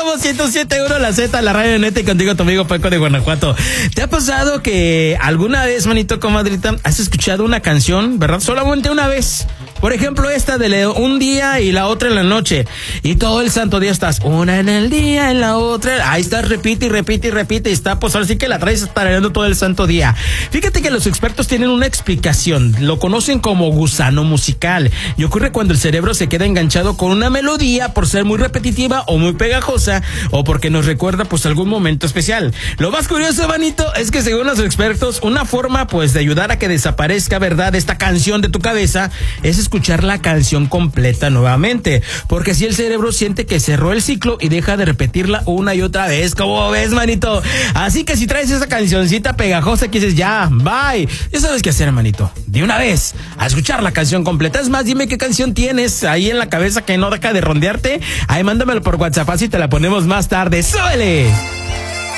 Somos 107.1 La Z, la radio neta, y contigo tu amigo Paco de Guanajuato. ¿Te ha pasado que alguna vez, manito comadrita, has escuchado una canción, verdad? Solamente una vez. Por ejemplo, esta de un día y la otra en la noche. Y todo el santo día estás, una en el día, en la otra. Ahí estás, repite y repite y repite. Y está, pues ahora sí que la traes tarareando todo el santo día. Fíjate que los expertos tienen una explicación. Lo conocen como gusano musical. Y ocurre cuando el cerebro se queda enganchado con una melodía por ser muy repetitiva o muy pegajosa, o porque nos recuerda pues algún momento especial. Lo más curioso, manito, es que según los expertos, una forma pues de ayudar a que desaparezca, ¿verdad?, esta canción de tu cabeza, es escuchar la canción completa nuevamente, porque así el cerebro siente que cerró el ciclo y deja de repetirla una y otra vez. ¿Cómo ves, manito? Así que si traes esa cancioncita pegajosa que dices, ya, bye, ya sabes qué hacer, manito. De una vez, a escuchar la canción completa. Es más, dime qué canción tienes ahí en la cabeza que no deja de rondearte. Ahí mándamelo por WhatsApp y te la ponemos más tarde. ¡Súbele!